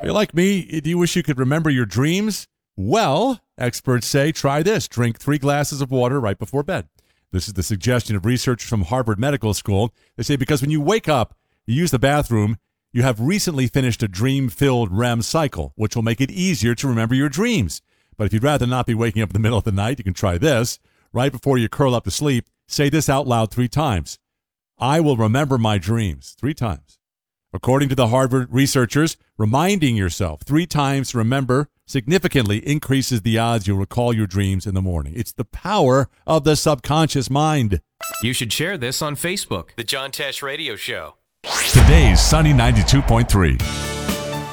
You're like me, do you wish you could remember your dreams? Well, experts say try this. Drink 3 glasses of water right before bed. This is the suggestion of researchers from Harvard Medical School. They say because when you wake up, you use the bathroom, you have recently finished a dream-filled REM cycle, which will make it easier to remember your dreams. But if you'd rather not be waking up in the middle of the night, you can try this. Right before you curl up to sleep, say this out loud 3 times. I will remember my dreams 3 times. According to the Harvard researchers, reminding yourself 3 times to remember significantly increases the odds you'll recall your dreams in the morning. It's the power of the subconscious mind. You should share this on Facebook. The John Tesh Radio Show. Today's Sunny 92.3.